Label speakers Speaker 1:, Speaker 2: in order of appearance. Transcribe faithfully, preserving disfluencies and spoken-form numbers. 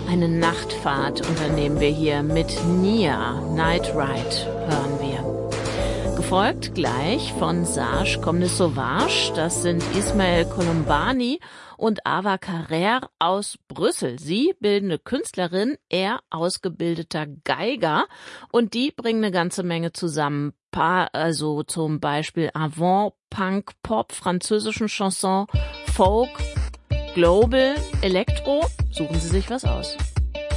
Speaker 1: Eine Nachtfahrt unternehmen wir hier mit Nia. Night Ride hören wir. Gefolgt gleich von Sage comme le sauvage. Das sind Ismael Colombani und Ava Carrère aus Brüssel. Sie bildende Künstlerin, er ausgebildeter Geiger. Und die bringen eine ganze Menge zusammen. Also zum Beispiel Avant, Punk, Pop, französischen Chanson, Folk, Global, Elektro. Suchen Sie sich was aus.